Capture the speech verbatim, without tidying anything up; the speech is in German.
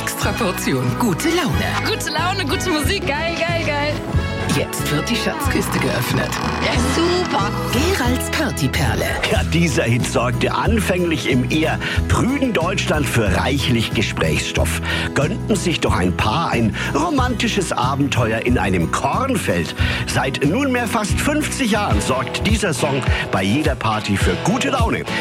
extra Portion gute Laune. Gute Laune, gute Musik, geil, geil, geil. Jetzt wird die Schatzkiste geöffnet. Ja, super. Geralds Partyperle. Ja, dieser Hit sorgte anfänglich im eher prüden Deutschland für reichlich Gesprächsstoff. Gönnten sich doch ein Paar ein romantisches Abenteuer in einem Kornfeld. Seit nunmehr fast fünfzig Jahren sorgt dieser Song bei jeder Party für gute Laune.